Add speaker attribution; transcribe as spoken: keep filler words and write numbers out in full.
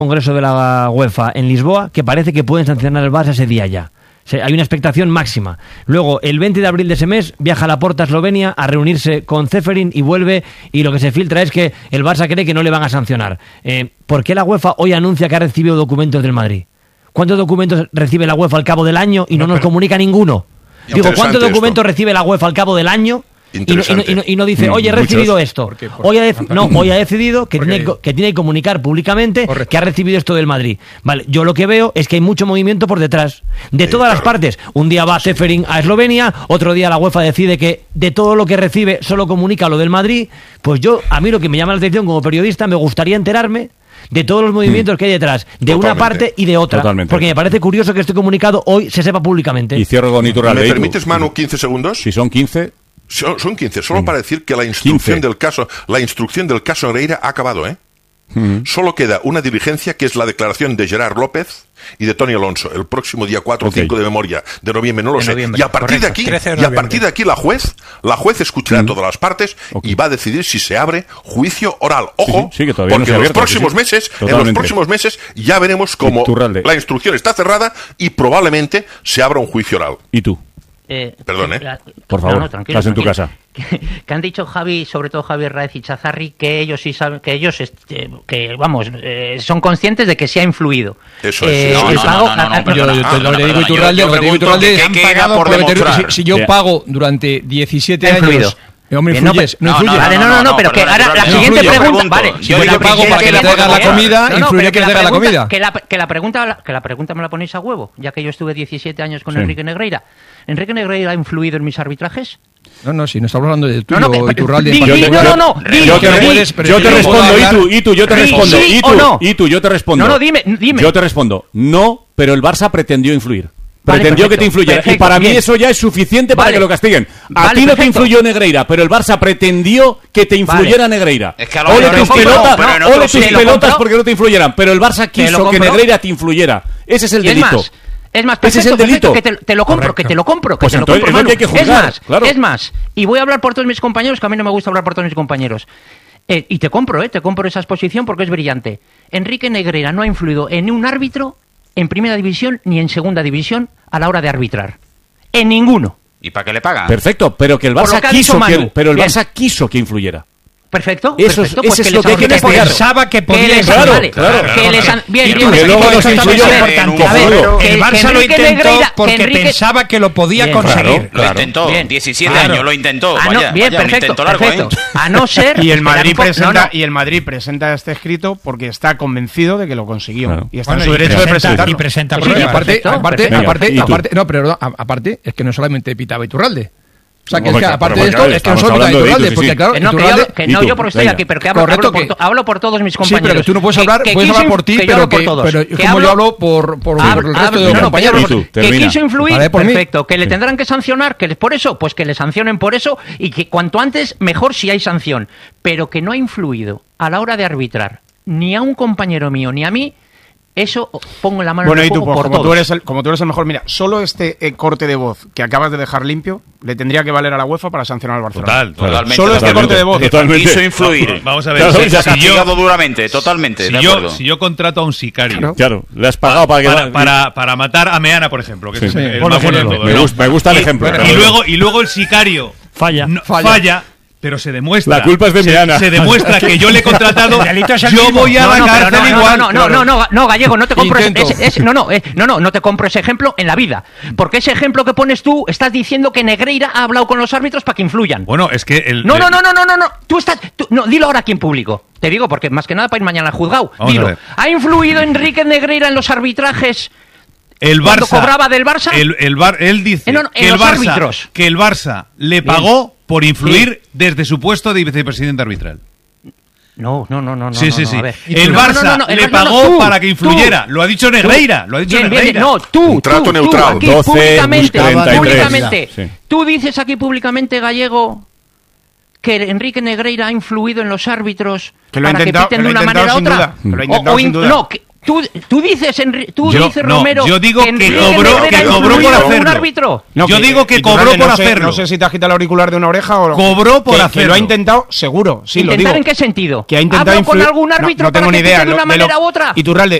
Speaker 1: Congreso de la UEFA en Lisboa que parece que pueden sancionar al Barça ese día ya. O sea, hay una expectación máxima. Luego, el veinte de abril de ese mes, viaja a Laporta a Eslovenia a reunirse con Ceferin y vuelve, y lo que se filtra es que el Barça cree que no le van a sancionar. Eh, ¿Por qué la UEFA hoy anuncia que ha recibido documentos del Madrid? ¿Cuántos documentos recibe la UEFA al cabo del año y no, no nos pero... comunica ninguno? Digo, ¿cuántos documentos esto. recibe la UEFA al cabo del año? Y no, y, no, y, no, y no dice, oye, he recibido Muchos. esto. ¿Por qué? ¿Por hoy ha dec- no, hoy ha decidido que tiene, que tiene que comunicar públicamente Correcto. que ha recibido esto del Madrid. Vale, yo lo que veo es que hay mucho movimiento por detrás, de todas sí, las claro. partes. Un día va Ceferin a Eslovenia, otro día la UEFA decide que de todo lo que recibe solo comunica lo del Madrid. Pues yo, a mí lo que me llama la atención como periodista, me gustaría enterarme de todos los movimientos mm. que hay detrás, de Totalmente. una parte y de otra. Totalmente. Porque me parece curioso que este comunicado hoy se sepa públicamente.
Speaker 2: Y cierro con Iturralde.
Speaker 3: ¿Me permites, Manu, quince segundos?
Speaker 2: Si son quince...
Speaker 3: Son quince, solo para decir que la instrucción quince. del caso, la instrucción del caso Negreira ha acabado, ¿eh? Uh-huh. Solo queda una diligencia que es la declaración de Gerard López y de Tony Alonso el próximo día cuatro o okay. cinco de memoria de noviembre, no lo de sé. Noviembre. Y a partir Correcto. de aquí, y a partir de aquí la juez, la juez escuchará uh-huh. todas las partes okay. y va a decidir si se abre juicio oral. Ojo, sí, sí, sí, que porque no se en abierto, los próximos sí, sí. meses, Totalmente. en los próximos meses ya veremos cómo la instrucción está cerrada y probablemente se abra un juicio oral.
Speaker 2: ¿Y tú?
Speaker 4: Eh,
Speaker 3: Perdón, ¿eh?
Speaker 4: La,
Speaker 2: Por favor,
Speaker 4: no, no, tranquilo,
Speaker 2: estás en tu
Speaker 4: tranquilo.
Speaker 2: casa.
Speaker 4: Que, que han dicho Javi, sobre todo Javier Raez y Chazarri, que ellos sí saben, que ellos, eh, que vamos, eh, son conscientes de que sí ha influido.
Speaker 3: Eso es.
Speaker 4: Eh,
Speaker 5: no,
Speaker 4: el
Speaker 5: no,
Speaker 4: pago,
Speaker 5: no, no, no,
Speaker 4: a,
Speaker 5: perdona,
Speaker 6: yo, yo,
Speaker 5: ah,
Speaker 6: lo que
Speaker 5: no,
Speaker 6: digo
Speaker 5: perdona,
Speaker 6: Iturralde,
Speaker 5: yo,
Speaker 6: lo que digo
Speaker 5: yo
Speaker 6: Iturralde,
Speaker 5: que, que, que era por demostrar.
Speaker 6: Si, si yo
Speaker 2: yeah.
Speaker 6: pago durante diecisiete
Speaker 4: ha
Speaker 6: años... Hombre, influyes, no, no influye.
Speaker 4: Vale, no, no, no, pero que ahora la siguiente pregunta, vale,
Speaker 6: si yo le pago para que le traiga la comida, influye que le traiga la comida.
Speaker 4: Que la que la pregunta que la pregunta me la ponéis a huevo, ya que yo estuve diecisiete años con Enrique Negreira. ¿Enrique Negreira ha influido en mis arbitrajes?
Speaker 6: No, no, si no estamos hablando de tuyo,
Speaker 4: no, no,
Speaker 6: Iturralde.
Speaker 4: No, no, no,
Speaker 2: yo te respondo, y tú, y tú, yo te respondo, y tú, y tú, yo te respondo.
Speaker 4: No, no, dime, dime.
Speaker 2: Yo te respondo, no, pero el Barça pretendió influir.
Speaker 4: Vale,
Speaker 2: Pretendió
Speaker 4: perfecto,
Speaker 2: que te influyera.
Speaker 4: perfecto,
Speaker 2: y para
Speaker 4: bien.
Speaker 2: mí eso ya es suficiente para
Speaker 4: vale.
Speaker 2: que lo castiguen. A
Speaker 4: vale,
Speaker 2: ti no
Speaker 4: perfecto.
Speaker 2: te influyó Negreira, pero el Barça pretendió que te influyera vale. Negreira.
Speaker 5: Es que a lo
Speaker 2: ole tus pelotas,
Speaker 5: no, no,
Speaker 2: ole tus pelotas
Speaker 4: compró.
Speaker 2: porque no te influyeran. Pero el Barça quiso que Negreira te influyera. Ese es el delito.
Speaker 4: Es más, es más perfecto,
Speaker 2: ese es el delito.
Speaker 4: Que te, te lo compro, Correcto. que te lo compro, que
Speaker 2: pues
Speaker 4: te lo
Speaker 2: entonces,
Speaker 4: compro,
Speaker 2: es lo que hay que juzgar,
Speaker 4: es más,
Speaker 2: claro.
Speaker 4: es más, y voy a hablar por todos mis compañeros, que a mí no me gusta hablar por todos mis compañeros. Eh, y te compro, eh, te compro esa exposición porque es brillante. Enrique Negreira no ha influido en un árbitro en primera división ni en segunda división a la hora de arbitrar. En ninguno.
Speaker 5: ¿Y para qué le pagan?
Speaker 2: Perfecto, pero que el Barça que quiso que, pero el Barça quiso que influyera.
Speaker 4: Perfecto,
Speaker 2: eso
Speaker 4: perfecto,
Speaker 2: es,
Speaker 4: pues
Speaker 2: eso
Speaker 4: que
Speaker 2: es lo que hay que investigar.
Speaker 6: Pensaba que podía
Speaker 4: que les,
Speaker 2: claro,
Speaker 4: vale,
Speaker 2: claro,
Speaker 4: que
Speaker 2: claro,
Speaker 4: les han, bien,
Speaker 2: y
Speaker 4: bien,
Speaker 2: que luego los influyó.
Speaker 4: A ver,
Speaker 6: el Barça lo intentó
Speaker 4: Negreira,
Speaker 6: porque
Speaker 4: Enrique...
Speaker 6: pensaba que lo podía bien, conseguir.
Speaker 5: Claro, claro. Lo intentó, bien. diecisiete
Speaker 4: claro.
Speaker 5: años lo intentó.
Speaker 4: Ah, no,
Speaker 5: vaya,
Speaker 4: bien,
Speaker 5: vaya,
Speaker 4: perfecto,
Speaker 5: un largo,
Speaker 4: perfecto.
Speaker 5: ¿eh?
Speaker 4: A no ser...
Speaker 7: Y el Madrid presenta
Speaker 4: no, no.
Speaker 7: y el Madrid presenta este escrito porque está convencido de que lo consiguió. Claro. Y está
Speaker 6: bueno,
Speaker 7: en su derecho de presentarlo.
Speaker 6: Y presenta
Speaker 4: pues sí,
Speaker 6: aparte, aparte,
Speaker 2: Venga,
Speaker 6: aparte, aparte, no, pero aparte es que no solamente pitaba Iturralde. O sea, que,
Speaker 2: no,
Speaker 6: es que
Speaker 2: pero,
Speaker 6: aparte
Speaker 2: pero,
Speaker 6: de esto,
Speaker 2: claro,
Speaker 6: es que no solo pitaba Iturralde,
Speaker 2: sí,
Speaker 6: porque
Speaker 2: sí.
Speaker 6: claro,
Speaker 4: Que no, que,
Speaker 6: Iturralde...
Speaker 4: yo, que no, yo por estoy aquí, pero que hablo,
Speaker 6: Correcto,
Speaker 4: hablo,
Speaker 6: que,
Speaker 4: por, hablo por todos mis compañeros.
Speaker 6: Sí, pero que tú no puedes hablar,
Speaker 4: que,
Speaker 6: puedes
Speaker 4: que
Speaker 6: hablar por ti,
Speaker 4: que
Speaker 6: pero,
Speaker 4: por
Speaker 6: que,
Speaker 4: todos.
Speaker 6: pero
Speaker 4: que
Speaker 6: como
Speaker 4: hablo,
Speaker 6: yo hablo por, por,
Speaker 4: hablo,
Speaker 6: por el resto
Speaker 4: hablo,
Speaker 6: de
Speaker 4: no,
Speaker 6: los
Speaker 4: no,
Speaker 6: compañeros.
Speaker 4: tú, que quiso influir,
Speaker 6: vale, por
Speaker 4: perfecto,
Speaker 6: mí.
Speaker 4: que le tendrán que sancionar, que por eso, pues que le sancionen por eso, y que cuanto antes, mejor si hay sanción. Pero que no ha influido a la hora de arbitrar, ni a un compañero mío, ni a mí, eso pongo la mano
Speaker 7: bueno,
Speaker 4: en el
Speaker 7: fuego
Speaker 4: fuego
Speaker 7: por
Speaker 4: por
Speaker 7: como
Speaker 4: todos.
Speaker 7: tú, eres el, como tú eres el mejor, mira, solo este eh, corte de voz que acabas de dejar limpio le tendría que valer a la UEFA para sancionar al Barcelona.
Speaker 8: Total,
Speaker 5: totalmente.
Speaker 7: Solo este corte de voz.
Speaker 2: Totalmente.
Speaker 5: Quiso influir.
Speaker 8: Vamos a ver,
Speaker 5: Claro,
Speaker 8: si,
Speaker 5: se ha
Speaker 8: si
Speaker 5: castigado
Speaker 8: yo,
Speaker 5: duramente, totalmente,
Speaker 8: si
Speaker 5: de
Speaker 8: yo,
Speaker 5: acuerdo.
Speaker 8: si yo contrato a un sicario...
Speaker 2: Claro, claro le has pagado para,
Speaker 8: para,
Speaker 2: que...
Speaker 8: para, para, para matar a Meana, por ejemplo, que
Speaker 2: sí,
Speaker 8: es
Speaker 2: sí,
Speaker 8: el, el
Speaker 2: bueno,
Speaker 8: más bueno de todos.
Speaker 2: Me,
Speaker 8: ¿no?
Speaker 2: gusta, me gusta el
Speaker 8: y,
Speaker 2: ejemplo.
Speaker 8: Y, luego, y luego el sicario
Speaker 1: falla,
Speaker 8: no,
Speaker 6: falla.
Speaker 8: falla pero se demuestra.
Speaker 2: La culpa es de Meana.
Speaker 8: Se, se demuestra que yo le he contratado. Yo voy a
Speaker 4: no,
Speaker 8: la
Speaker 4: no,
Speaker 8: cárcel
Speaker 4: no,
Speaker 8: igual.
Speaker 4: No, no, no, no, no, Gallego, no te compro ese, ese, ese, no, no, eh, no, no, no te compro ese ejemplo en la vida. Porque ese ejemplo que pones tú, estás diciendo que Negreira ha hablado con los árbitros para que influyan.
Speaker 8: Bueno, es que el.
Speaker 4: No, no, no, no, no, no, no. Tú estás. Tú, no, dilo ahora aquí en público. Te digo, porque más que nada para ir mañana al juzgado.
Speaker 8: Vamos
Speaker 4: Dilo. ¿Ha influido Enrique Negreira en los arbitrajes?
Speaker 8: El
Speaker 4: Barça.
Speaker 8: cobraba
Speaker 4: del Barça?
Speaker 8: El, el bar, él dice
Speaker 4: eh, no, no,
Speaker 8: que, el
Speaker 4: los
Speaker 8: Barça,
Speaker 4: árbitros.
Speaker 8: que el Barça le
Speaker 4: Bien.
Speaker 8: pagó por influir
Speaker 4: sí.
Speaker 8: desde su puesto de vicepresidente arbitral.
Speaker 4: No, no, no, no.
Speaker 8: Sí,
Speaker 4: no,
Speaker 8: sí,
Speaker 4: no,
Speaker 8: sí.
Speaker 4: A ver.
Speaker 8: El Barça
Speaker 4: no, no, no, el
Speaker 8: le
Speaker 4: Barça,
Speaker 8: pagó
Speaker 4: no, tú,
Speaker 8: para que influyera.
Speaker 4: Tú,
Speaker 8: lo ha dicho Negreira. Lo ha dicho
Speaker 4: bien,
Speaker 8: Negreira.
Speaker 4: bien, no, tú,
Speaker 3: un trato
Speaker 4: tú,
Speaker 3: neutral.
Speaker 4: Tú, aquí
Speaker 2: doce,
Speaker 4: públicamente,
Speaker 2: treinta y tres.
Speaker 4: públicamente.
Speaker 2: Sí.
Speaker 4: Tú dices aquí públicamente, Gallego, que Enrique Negreira ha influido en los árbitros
Speaker 7: Que lo ha
Speaker 4: para
Speaker 7: intentado,
Speaker 4: que piten
Speaker 7: que
Speaker 4: de
Speaker 7: lo ha
Speaker 4: una
Speaker 7: intentado
Speaker 4: manera u
Speaker 7: sin
Speaker 4: otra.
Speaker 7: duda. Que lo ha intentado
Speaker 4: o, o
Speaker 7: sin
Speaker 4: in,
Speaker 7: duda.
Speaker 4: No, que, Tú, tú dices, Enri- tú
Speaker 8: Yo-
Speaker 4: dices
Speaker 8: no,
Speaker 4: Romero,
Speaker 8: yo digo que
Speaker 4: Enrique
Speaker 8: cobró-
Speaker 4: Negreira
Speaker 8: que
Speaker 4: ha
Speaker 8: cobró por
Speaker 4: influido en un
Speaker 8: hacerlo.
Speaker 4: árbitro.
Speaker 7: No,
Speaker 8: Yo digo que
Speaker 7: Iturralde,
Speaker 8: cobró por
Speaker 7: no sé-
Speaker 8: hacerlo.
Speaker 7: No sé si te agita el auricular de una oreja o...
Speaker 8: Cobró por
Speaker 7: que,
Speaker 8: hacerlo.
Speaker 7: Que lo ha intentado, seguro, sí, lo
Speaker 4: ¿Intentar
Speaker 7: digo.
Speaker 4: en qué sentido?
Speaker 7: Que ha intentado
Speaker 4: ¿Hablo con
Speaker 7: influir-
Speaker 4: algún
Speaker 7: No,
Speaker 4: árbitro
Speaker 7: no tengo
Speaker 4: para
Speaker 7: ni
Speaker 4: que
Speaker 7: idea.
Speaker 4: pite de
Speaker 7: lo-
Speaker 4: una
Speaker 7: de lo-
Speaker 4: manera u otra?
Speaker 7: Iturralde,